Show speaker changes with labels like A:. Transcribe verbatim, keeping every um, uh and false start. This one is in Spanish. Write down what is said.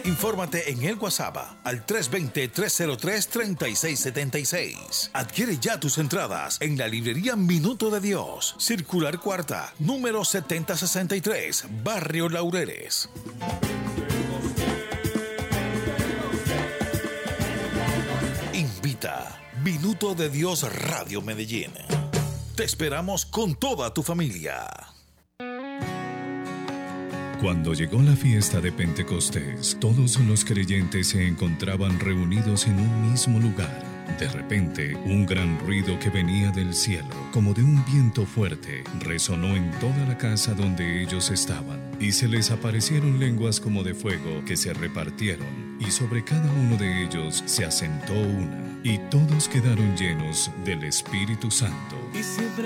A: Infórmate en el WhatsApp al tres dos cero, tres cero tres, tres seis siete seis. Adquiere ya tus entradas en la librería Minuto de Dios, Circular Cuarta, número setenta sesenta y tres, Barrio Laureles. Invita Minuto de Dios Radio Medellín. Te esperamos con toda tu familia.
B: Cuando llegó la fiesta de Pentecostés, todos los creyentes se encontraban reunidos en un mismo lugar. De repente, un gran ruido que venía del cielo, como de un viento fuerte, resonó en toda la casa donde ellos estaban, y se les aparecieron lenguas como de fuego que se repartieron, y sobre cada uno de ellos se asentó una, y todos quedaron llenos del Espíritu Santo.
C: Y siempre